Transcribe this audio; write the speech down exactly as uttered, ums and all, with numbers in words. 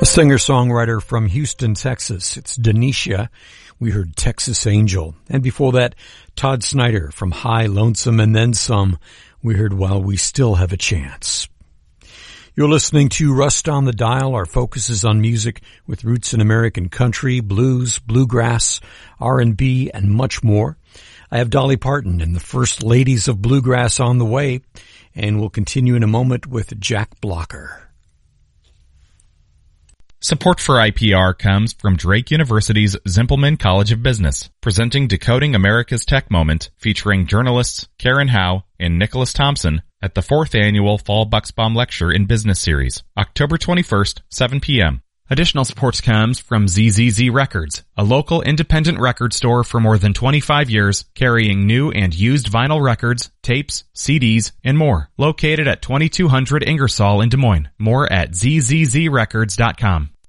A singer-songwriter from Houston, Texas. It's Denisha. We heard Texas Angel. And before that, Todd Snyder from High, Lonesome, and Then Some. We heard While We Still Have a Chance. You're listening to Rust on the Dial. Our focus is on music with roots in American country, blues, bluegrass, R and B, and much more. I have Dolly Parton and the First Ladies of Bluegrass on the way, and we'll continue in a moment with Jack Blocker. Support for I P R comes from Drake University's Zimpelman College of Business, presenting Decoding America's Tech Moment, featuring journalists Karen Howe and Nicholas Thompson at the fourth annual Fall Bucksbaum Lecture in Business Series, October twenty-first, seven p.m. Additional support comes from Z Z Z Records, a local independent record store for more than twenty-five years, carrying new and used vinyl records, tapes, C Ds, and more. Located at twenty-two hundred Ingersoll in Des Moines. More at z z z records dot com.